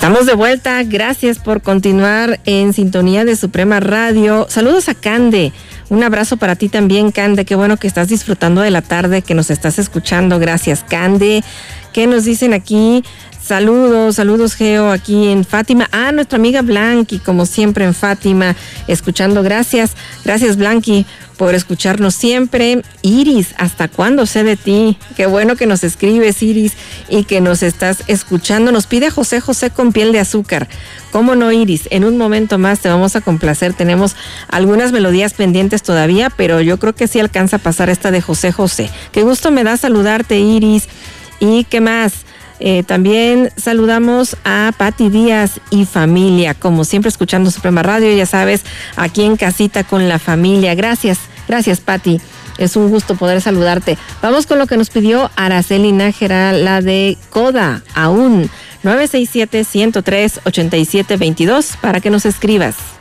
Estamos de vuelta, gracias por continuar en sintonía de Suprema Radio. Saludos a Cande, un abrazo para ti también, Cande, qué bueno que estás disfrutando de la tarde, que nos estás escuchando, gracias, Cande. ¿Qué nos dicen aquí? Saludos, Geo, aquí en Fátima. Nuestra amiga Blanqui, como siempre en Fátima, escuchando, gracias, Blanqui, por escucharnos siempre. Iris, ¿hasta cuándo sé de ti? Qué bueno que nos escribes, Iris, y que nos estás escuchando. Nos pide José con piel de azúcar. ¿Cómo no, Iris? En un momento más te vamos a complacer. Tenemos algunas melodías pendientes todavía, pero yo creo que sí alcanza a pasar esta de José. Qué gusto me da saludarte, Iris. ¿Y qué más? También saludamos a Pati Díaz y familia, como siempre escuchando Suprema Radio, ya sabes, aquí en casita con la familia. Gracias Pati, es un gusto poder saludarte. Vamos con lo que nos pidió Araceli Nájera, la de Coda, aún 967-103-8722, para que nos escribas.